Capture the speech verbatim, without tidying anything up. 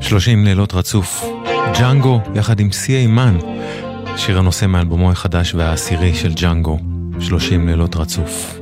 שלושים לילות רצוף, ג'אנגו יחד עם סי אימן, שיר הנושא מאלבומו החדש והעשירי של ג'אנגו, שלושים לילות רצוף.